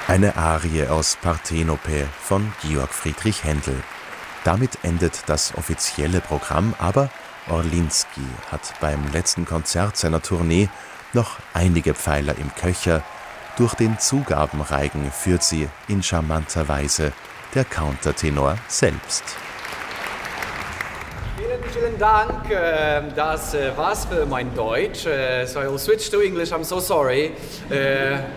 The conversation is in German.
Eine Arie aus Parthenope von Georg Friedrich Händel. Damit endet das offizielle Programm, aber Orlinski hat beim letzten Konzert seiner Tournee noch einige Pfeiler im Köcher. Durch den Zugabenreigen führt sie in charmanter Weise der Countertenor selbst. Vielen Dank, das war's für mein Deutsch. So I'll switch to English, I'm so sorry.